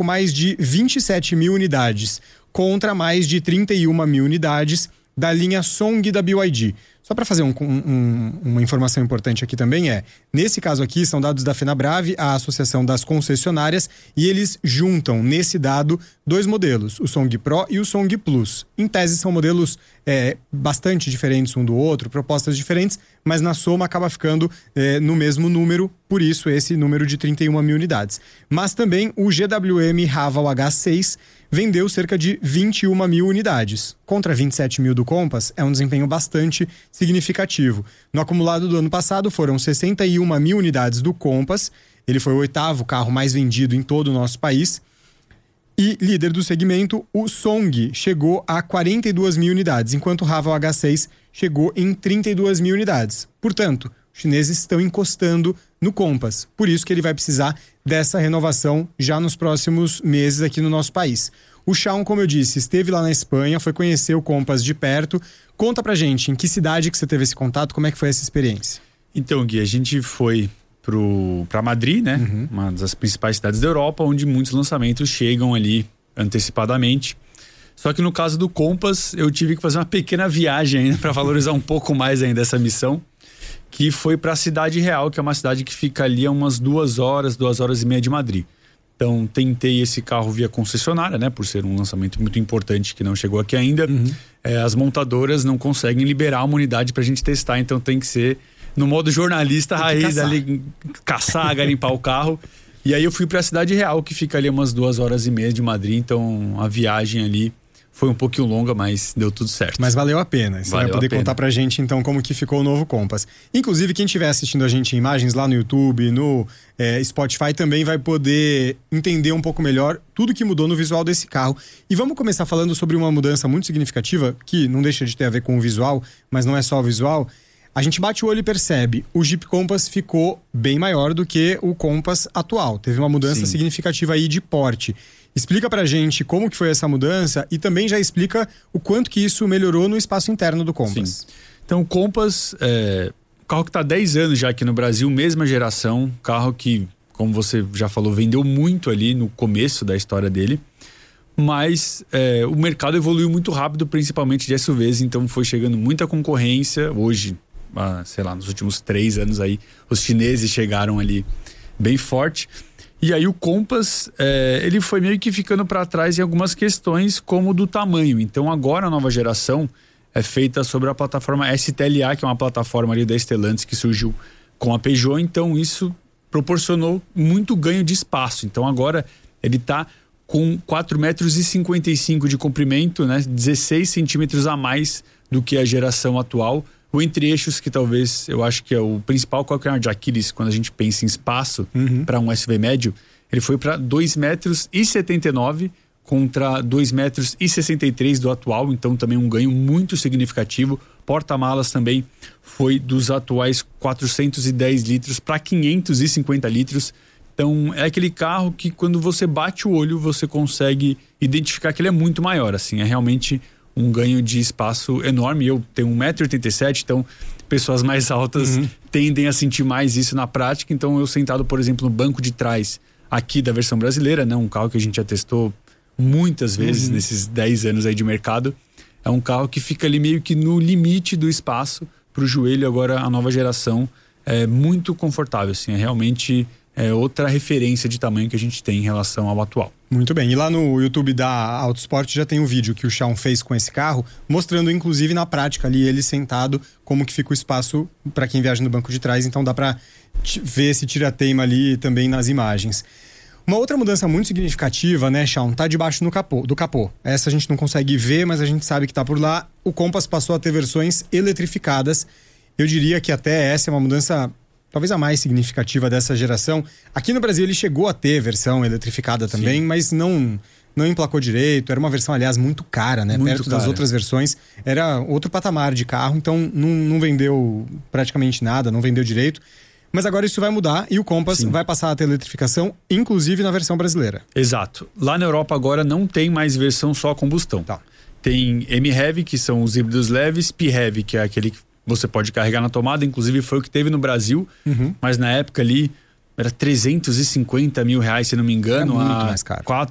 pouco mais de 27 mil unidades, contra mais de 31 mil unidades da linha Song da BYD. Só para fazer uma informação importante aqui também nesse caso aqui são dados da FenaBrave, a Associação das Concessionárias, e eles juntam nesse dado dois modelos, o Song Pro e o Song Plus. Em tese são modelos bastante diferentes um do outro, propostas diferentes, mas na soma acaba ficando no mesmo número, por isso esse número de 31 mil unidades. Mas também o GWM Haval H6 vendeu cerca de 21 mil unidades. Contra 27 mil do Compass, é um desempenho bastante significativo. No acumulado do ano passado, foram 61 mil unidades do Compass. Ele foi o 8º carro mais vendido em todo o nosso país. E líder do segmento, o Song chegou a 42 mil unidades, enquanto o Haval H6 chegou em 32 mil unidades. Portanto, os chineses estão encostando no Compass. Por isso que ele vai precisar dessa renovação já nos próximos meses aqui no nosso país. O Shaun, como eu disse, esteve lá na Espanha, foi conhecer o Compass de perto. Conta pra gente, em que cidade que você teve esse contato, como é que foi essa experiência? Então, Gui, a gente foi para Madrid, né? Uhum. Uma das principais cidades da Europa, onde muitos lançamentos chegam ali antecipadamente. Só que no caso do Compass, eu tive que fazer uma pequena viagem ainda para valorizar um pouco mais ainda essa missão, que foi para a Cidade Real, que é uma cidade que fica ali a umas 2 horas e meia de Madrid. Então, tentei esse carro via concessionária, né? Por ser um lançamento muito importante que não chegou aqui ainda. Uhum. As montadoras não conseguem liberar uma unidade pra gente testar, então tem que ser no modo jornalista raiz ali, caçar, garimpar o carro. E aí eu fui pra Cidade Real, que fica ali umas 2 horas e meia de Madrid, então a viagem ali foi um pouquinho longa, mas deu tudo certo. Mas valeu a pena. Você vai poder contar pra gente, então, como que ficou o novo Compass. Inclusive, quem estiver assistindo a gente em imagens lá no YouTube, no Spotify, também vai poder entender um pouco melhor tudo que mudou no visual desse carro. E vamos começar falando sobre uma mudança muito significativa, que não deixa de ter a ver com o visual, mas não é só o visual. A gente bate o olho e percebe, o Jeep Compass ficou bem maior do que o Compass atual. Teve uma mudança significativa aí de porte. Explica pra gente como que foi essa mudança e também já explica o quanto que isso melhorou no espaço interno do Compass. Sim. Então o Compass o carro que está há 10 anos já aqui no Brasil, mesma geração, carro que, como você já falou, vendeu muito ali no começo da história dele, mas o mercado evoluiu muito rápido, principalmente de SUVs, então foi chegando muita concorrência. Hoje, sei lá, nos últimos 3 anos aí, os chineses chegaram ali bem forte. E aí o Compass, ele foi meio que ficando para trás em algumas questões, como do tamanho. Então agora a nova geração é feita sobre a plataforma STLA, que é uma plataforma ali da Stellantis que surgiu com a Peugeot. Então isso proporcionou muito ganho de espaço. Então agora ele está com 4,55 metros de comprimento, né? 16 centímetros a mais do que a geração atual. O entre-eixos, que talvez eu acho que é o principal calcanhar de Aquiles quando a gente pensa em espaço para um SUV médio, ele foi para 2,79 metros contra 2,63 metros do atual, então também um ganho muito significativo. Porta-malas também foi dos atuais 410 litros para 550 litros. Então é aquele carro que quando você bate o olho você consegue identificar que ele é muito maior, assim, é realmente um ganho de espaço enorme. Eu tenho 1,87 m, então pessoas mais altas tendem a sentir mais isso na prática. Então eu sentado, por exemplo, no banco de trás aqui da versão brasileira, né, um carro que a gente já testou muitas vezes nesses 10 anos aí de mercado, é um carro que fica ali meio que no limite do espaço para o joelho. Agora a nova geração é muito confortável, assim, é realmente outra referência de tamanho que a gente tem em relação ao atual. Muito bem, e lá no YouTube da Autosport já tem um vídeo que o Shaun fez com esse carro, mostrando inclusive na prática ali ele sentado, como que fica o espaço para quem viaja no banco de trás. Então dá para ver esse tira-teima ali também nas imagens. Uma outra mudança muito significativa, né, Shaun, tá debaixo do capô. Essa a gente não consegue ver, mas a gente sabe que tá por lá. O Compass passou a ter versões eletrificadas. Eu diria que até essa é uma mudança talvez a mais significativa dessa geração. Aqui no Brasil ele chegou a ter versão eletrificada também, mas não emplacou direito. Era uma versão, aliás, muito cara, né? Muito perto cara. Das outras versões. Era outro patamar de carro, então não vendeu praticamente nada, não vendeu direito. Mas agora isso vai mudar e o Compass vai passar a ter eletrificação, inclusive na versão brasileira. Exato. Lá na Europa agora não tem mais versão só a combustão. Tá. Tem M-Heavy, que são os híbridos leves, P-Heavy, que é aquele que você pode carregar na tomada, inclusive foi o que teve no Brasil, mas na época ali era 350 mil reais, se não me engano, muito mais caro.